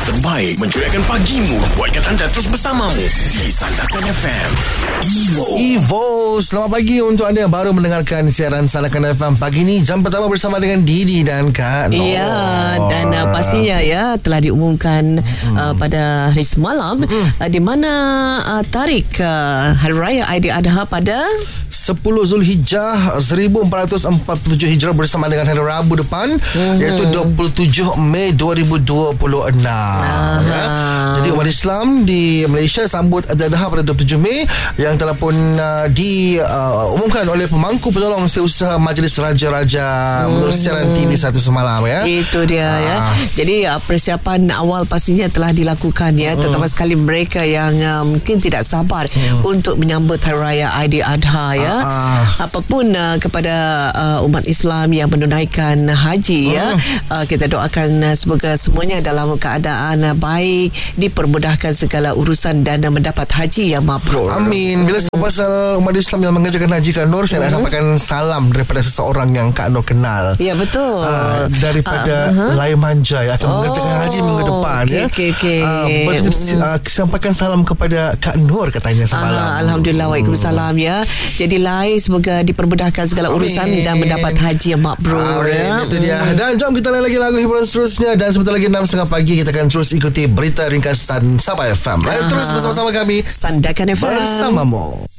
terbaik menceriakan pagimu, buatkan anda terus bersamamu di Sandakan FM. Evo, selamat pagi untuk anda yang baru mendengarkan siaran Sandakan FM pagi ni. Jam pertama bersama dengan Didi dan Kak Nur. Ya, dan pastinya ya telah diumumkan pada hari semalam di mana tarikh Hari Raya Aidiladha pada 10 Zulhijjah 1447 Hijrah bersama dengan hari Rabu depan, iaitu 27 Mei 2026. Ya. Jadi umat Islam di Malaysia sambut Aidiladha pada 27 Mei yang telah pun diumumkan oleh pemangku penolong setiausaha Majlis Raja-Raja menurut siaran TV 1 semalam ya. Itu dia ya. Jadi persiapan awal pastinya telah dilakukan ya, terutama sekali mereka yang mungkin tidak sabar untuk menyambut Hari Raya Aidiladha ya. Apapun kepada umat Islam yang menunaikan haji ya, kita doakan semoga semuanya dalam keadaan baik, dipermudahkan segala urusan dan mendapat haji yang mabrur. Amin. Bila sebut pasal umat Islam yang mengerjakan haji, Kak Nur, saya nak sampaikan salam daripada seseorang yang Kak Nur kenal. Ya betul. Daripada Lai Manja yang akan mengerjakan haji minggu depan. Sampaikan salam kepada Kak Nur katanya semalam. Alhamdulillah, waalaikumsalam ya. Jadi Lai semoga dipermudahkan segala urusan dan mendapat haji yang mabrur. Itu dia. Dan jom kita lagi lagu hiburan seterusnya, dan sebentar lagi 6.30 pagi kita akan terus ikuti berita ringkasan Sabah FM. Terus bersama-sama kami Sandakan FM bersamamu.